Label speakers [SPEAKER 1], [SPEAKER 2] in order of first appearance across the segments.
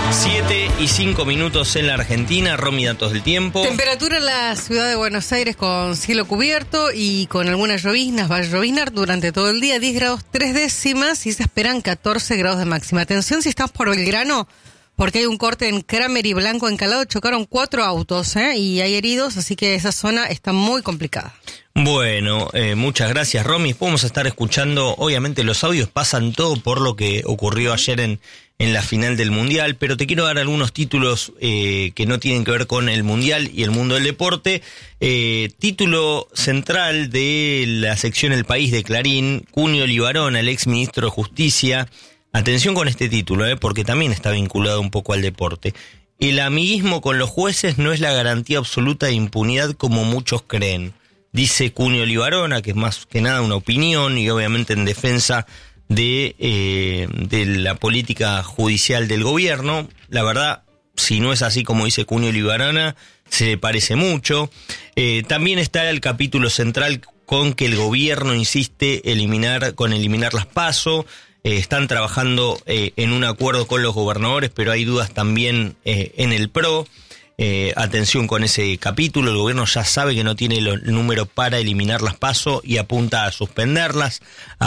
[SPEAKER 1] 7:05 en la Argentina. Romy, datos del tiempo.
[SPEAKER 2] Temperatura en la ciudad de Buenos Aires con cielo cubierto y con algunas lloviznas. Va a lloviznar durante todo el día, 10 grados 3 décimas y se esperan 14 grados de máxima. Atención si estás por Belgrano, porque hay un corte en Kramer y Blanco Encalado. Chocaron 4 autos y hay heridos, así que esa zona está muy complicada.
[SPEAKER 1] Bueno, muchas gracias, Romy. Vamos a estar escuchando, obviamente los audios pasan todo por lo que ocurrió ayer en la final del Mundial, pero te quiero dar algunos títulos que no tienen que ver con el Mundial y el mundo del deporte. Título central de la sección El País de Clarín, Cunio Libarona, el ex ministro de Justicia. Atención con este título, porque también está vinculado un poco al deporte. El amiguismo con los jueces no es la garantía absoluta de impunidad como muchos creen. Dice Cunio Libarona, que es más que nada una opinión y obviamente en defensa de la política judicial del gobierno. La verdad, si no es así como dice Cunio Libarona, se le parece mucho. También está el capítulo central con que el gobierno insiste eliminar las PASO. Están trabajando en un acuerdo con los gobernadores, pero hay dudas también en el PRO. Atención con ese capítulo, el gobierno ya sabe que no tiene el número para eliminar las PASO y apunta a suspenderlas,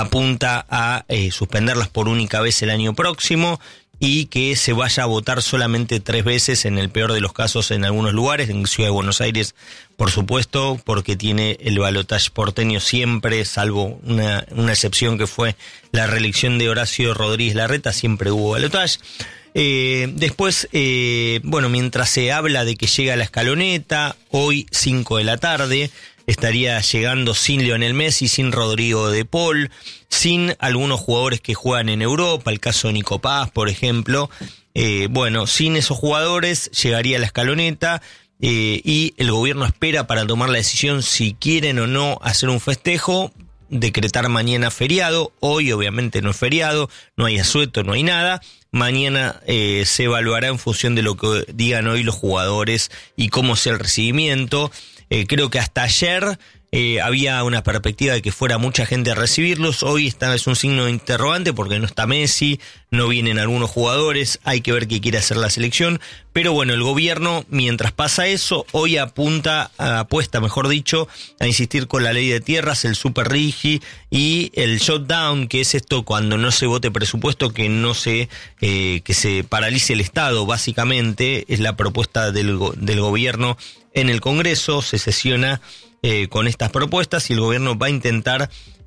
[SPEAKER 1] suspenderlas por única vez el año próximo y que se vaya a votar solamente 3 veces en el peor de los casos en algunos lugares, en Ciudad de Buenos Aires, por supuesto, porque tiene el balotaje porteño siempre, salvo una excepción que fue la reelección de Horacio Rodríguez Larreta, siempre hubo balotaje. Después, mientras se habla de que llega la escaloneta, hoy 5 de la tarde, estaría llegando sin Lionel Messi, sin Rodrigo de Paul, sin algunos jugadores que juegan en Europa, el caso de Nico Paz, por ejemplo. Sin esos jugadores llegaría la escaloneta y el gobierno espera para tomar la decisión si quieren o no hacer un festejo, decretar mañana feriado. Hoy obviamente no es feriado, no hay asueto, no hay nada. Mañana se evaluará en función de lo que digan hoy los jugadores y cómo sea el recibimiento. Creo que hasta ayer había una perspectiva de que fuera mucha gente a recibirlos. Hoy es un signo de interrogante porque no está Messi, no vienen algunos jugadores, hay que ver qué quiere hacer la selección. Pero bueno, el gobierno, mientras pasa eso, hoy apuesta, a insistir con la ley de tierras, el super rigi y el shutdown, que es esto cuando no se vote presupuesto, que se paralice el Estado, básicamente, es la propuesta del gobierno en el Congreso. Se sesiona con estas propuestas y el gobierno va a intentar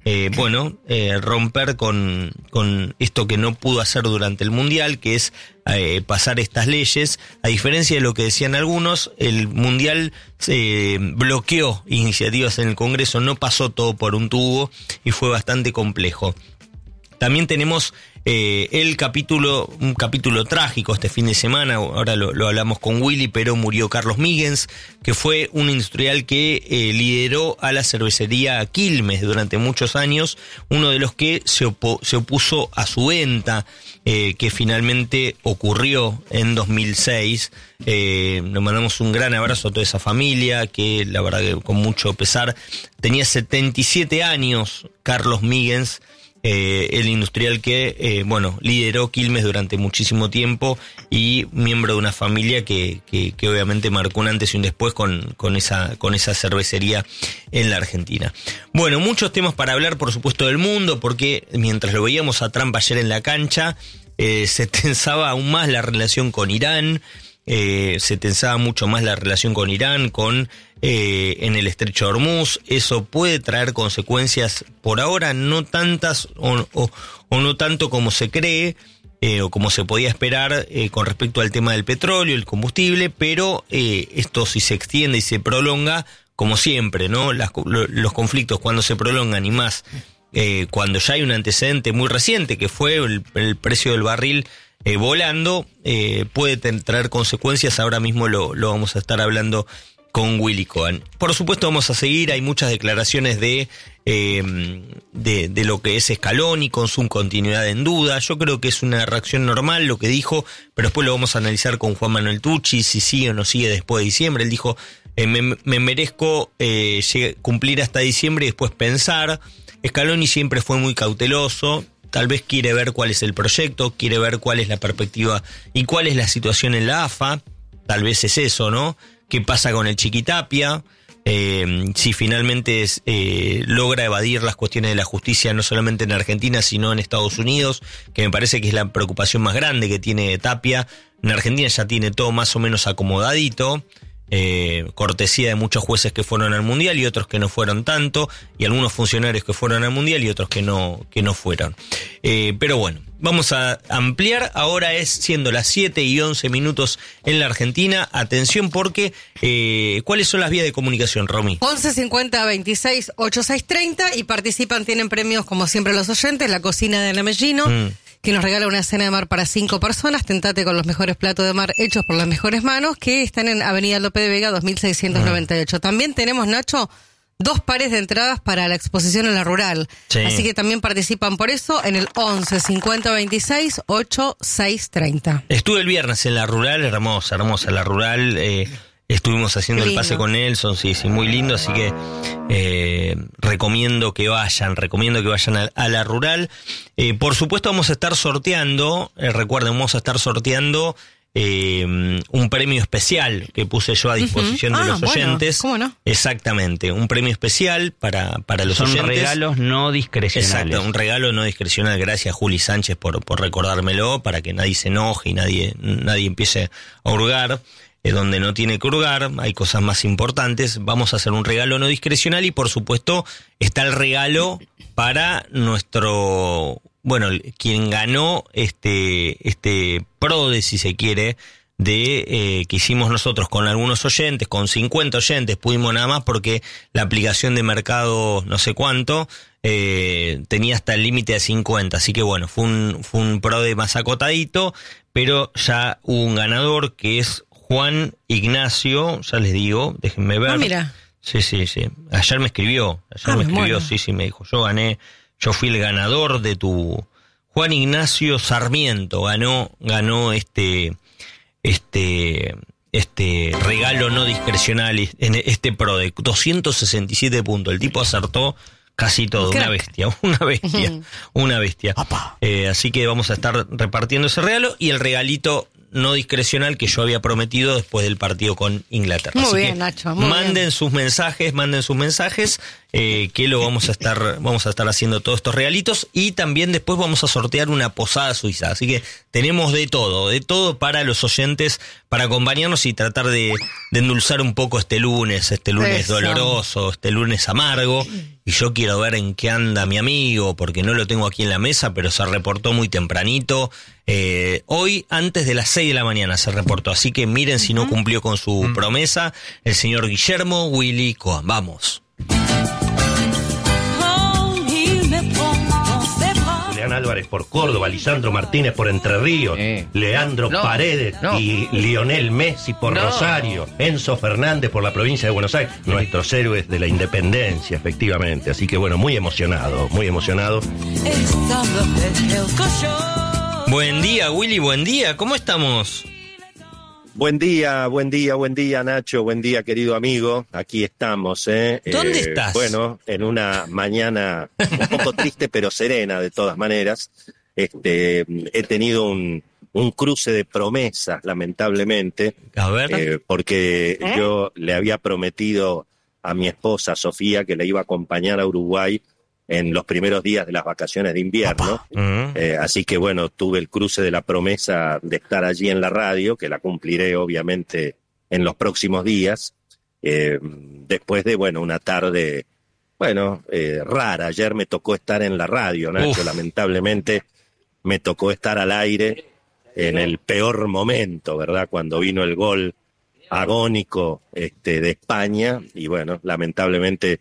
[SPEAKER 1] romper con esto que no pudo hacer durante el Mundial, que es pasar estas leyes. A diferencia de lo que decían algunos, el Mundial bloqueó iniciativas en el Congreso, no pasó todo por un tubo y fue bastante complejo. También tenemos un capítulo trágico este fin de semana. Ahora lo hablamos con Willy, pero murió Carlos Míguez, que fue un industrial que lideró a la cervecería Quilmes durante muchos años, uno de los que se opuso a su venta, que finalmente ocurrió en 2006. Le mandamos un gran abrazo a toda esa familia, que la verdad que con mucho pesar. Tenía 77 años Carlos Míguez, el industrial que lideró Quilmes durante muchísimo tiempo y miembro de una familia que obviamente marcó un antes y un después con esa cervecería en la Argentina. Bueno, muchos temas para hablar, por supuesto, del mundo, porque mientras lo veíamos a Trump ayer en la cancha, se tensaba aún más la relación con Irán. Se tensaba mucho más la relación con Irán, en el estrecho de Hormuz. Eso puede traer consecuencias, por ahora no tantas o no tanto como se cree o como se podía esperar con respecto al tema del petróleo, el combustible, pero esto si se extiende y se prolonga, como siempre, ¿no? Los conflictos cuando se prolongan y más cuando ya hay un antecedente muy reciente que fue el precio del barril volando, puede traer consecuencias. Ahora mismo lo vamos a estar hablando con Willy Cohen. Por supuesto vamos a seguir, hay muchas declaraciones de lo que es Scaloni con su continuidad en duda. Yo creo que es una reacción normal lo que dijo, pero después lo vamos a analizar con Juan Manuel Tucci, si sigue o no sigue después de diciembre. Él dijo, me merezco cumplir hasta diciembre y después pensar. Scaloni siempre fue muy cauteloso, tal vez quiere ver cuál es el proyecto, quiere ver cuál es la perspectiva y cuál es la situación en la AFA, tal vez es eso, ¿no? ¿Qué pasa con el Chiquitapia? Si finalmente logra evadir las cuestiones de la justicia no solamente en Argentina sino en Estados Unidos, que me parece que es la preocupación más grande que tiene Tapia. En Argentina ya tiene todo más o menos acomodadito, cortesía de muchos jueces que fueron al Mundial y otros que no fueron tanto, y algunos funcionarios que fueron al Mundial y otros que no fueron. Pero bueno, vamos a ampliar. Ahora siendo las 7:11 en la Argentina. Atención porque, ¿cuáles son las vías de comunicación, Romy?
[SPEAKER 2] 11 50 26 86 30 y participan, tienen premios como siempre los oyentes, la cocina de Ana Mellino, que nos regala una cena de mar para 5 personas. Tentate con los mejores platos de mar hechos por las mejores manos, que están en Avenida Lope de Vega 2698. También tenemos, Nacho, 2 pares de entradas para la exposición en la Rural.
[SPEAKER 1] Sí.
[SPEAKER 2] Así que también participan por eso en el 11 50 26 86 30.
[SPEAKER 1] Estuve el viernes en la Rural, hermosa la Rural. Estuvimos haciendo el pase con Nelson, sí, muy lindo, así que recomiendo que vayan a la Rural. Por supuesto vamos a estar sorteando, recuerden, vamos a estar sorteando un premio especial que puse yo a disposición de los oyentes.
[SPEAKER 2] ¿Cómo no?
[SPEAKER 1] Exactamente, un premio especial para los oyentes.
[SPEAKER 3] Son regalos no discrecionales.
[SPEAKER 1] Exacto, un regalo no discrecional. Gracias, Juli Sánchez, por recordármelo, para que nadie se enoje y nadie empiece a hurgar donde no tiene que hurgar. Hay cosas más importantes. Vamos a hacer un regalo no discrecional y, por supuesto, está el regalo para nuestro... Bueno, quien ganó este PRODE, si se quiere, que hicimos nosotros con algunos oyentes, con 50 oyentes, pudimos nada más porque la aplicación de mercado no sé cuánto tenía hasta el límite de 50, así que bueno, fue un PRODE más acotadito, pero ya hubo un ganador que es Juan Ignacio, ya les digo, déjenme ver.
[SPEAKER 2] Mira.
[SPEAKER 1] Sí. Ayer me escribió,
[SPEAKER 2] bueno.
[SPEAKER 1] Sí, me dijo, yo fui el ganador de tu... Juan Ignacio Sarmiento ganó este regalo no discrecional, en este PRODE, 267 puntos. El tipo acertó casi todo, una bestia. Así que vamos a estar repartiendo ese regalo y el regalito no discrecional que yo había prometido después del partido con Inglaterra.
[SPEAKER 2] Muy
[SPEAKER 1] Así
[SPEAKER 2] bien,
[SPEAKER 1] que
[SPEAKER 2] Nacho.
[SPEAKER 1] manden sus mensajes, que lo vamos a estar haciendo todos estos regalitos y también después vamos a sortear una posada suiza. Así que tenemos de todo para los oyentes, para acompañarnos y tratar de endulzar un poco este lunes doloroso, este lunes amargo. Y yo quiero ver en qué anda mi amigo, porque no lo tengo aquí en la mesa, pero se reportó muy tempranito. Hoy, antes de las 6 de la mañana se reportó, así que miren si no cumplió con su promesa, el señor Guillermo Willy Cohen. Vamos.
[SPEAKER 4] Julián Álvarez por Córdoba, Lisandro Martínez por Entre Ríos, Leandro Paredes y Lionel Messi por Rosario, Enzo Fernández por la provincia de Buenos Aires, nuestros héroes de la independencia, efectivamente. Así que bueno, muy emocionado.
[SPEAKER 1] Buen día, Willy, buen día, ¿cómo estamos?
[SPEAKER 5] Buen día, Nacho, buen día, querido amigo. Aquí estamos,
[SPEAKER 1] ¿Dónde estás?
[SPEAKER 5] Bueno, en una mañana un poco triste, pero serena, de todas maneras. He tenido un cruce de promesas, lamentablemente.
[SPEAKER 1] A ver.
[SPEAKER 5] Porque yo le había prometido a mi esposa, Sofía, que le iba a acompañar a Uruguay en los primeros días de las vacaciones de invierno. Así que bueno, tuve el cruce de la promesa de estar allí en la radio, que la cumpliré obviamente en los próximos días, después de una tarde rara. Ayer me tocó estar en la radio, Nacho. Lamentablemente me tocó estar al aire en el peor momento, ¿verdad? Cuando vino el gol agónico de España, y lamentablemente